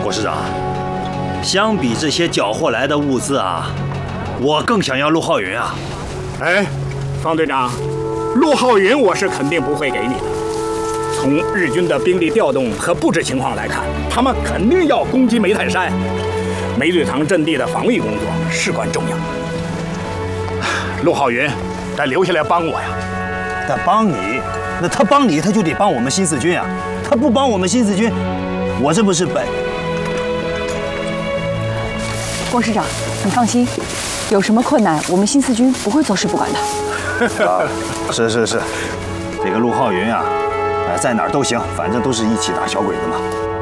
郭师长，相比这些缴获来的物资啊，我更想要陆浩云啊！ 哎，方队长，陆浩云我是肯定不会给你的。从日军的兵力调动和布置情况来看，他们肯定要攻击梅泰山。梅瑞堂阵地的防御工作事关重要。陆浩云得留下来帮我呀！ 他帮你，那他帮你，他就得帮我们新四军啊！他不帮我们新四军，我这不是本…… 郭师长，你放心，有什么困难，我们新四军不会坐视不管的。 是，这个陆浩云啊，在哪儿都行，反正都是一起打小鬼子嘛。